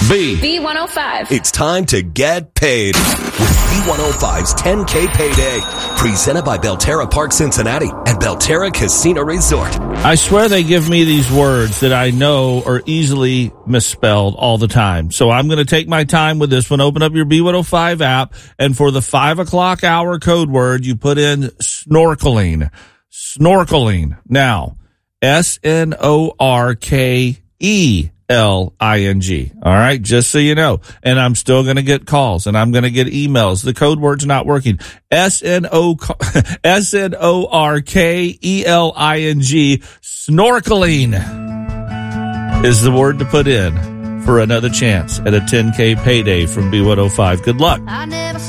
B105. It's time to get paid with B105's 10K Payday. Presented by Belterra Park Cincinnati and Belterra Casino Resort. I swear they give me these words that I know are easily misspelled all the time. So I'm going to take my time with this one. Open up your B105 app, and for the 5 o'clock hour code word, you put in snorkeling. Snorkeling. Now, SNORKELING. All right, just so you know. And I'm still going to get calls, and I'm going to get emails. The code word's not working. SNORKELING. Snorkeling is the word to put in for another chance at a 10K payday from B105. Good luck.